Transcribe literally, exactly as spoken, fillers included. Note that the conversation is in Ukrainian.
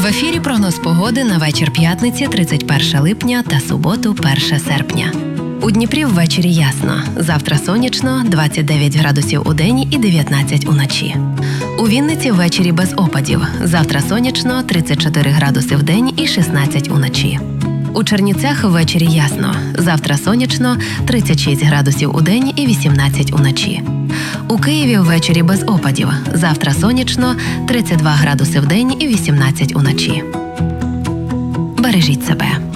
ефірі прогноз погоди на вечір п'ятниці, тридцять перше липня та суботу, перше серпня. У Дніпрі ввечері ясно. Завтра сонячно, двадцять дев'ять градусів у день і дев'ятнадцять уночі. У Вінниці ввечері без опадів. Завтра сонячно, тридцять чотири градуси в день і шістнадцять уночі. У Чернівцях ввечері ясно. Завтра сонячно, тридцять шість градусів у день і вісімнадцять уночі. У Києві ввечері без опадів. Завтра сонячно, тридцять два градуси в день і вісімнадцять уночі. Бережіть себе.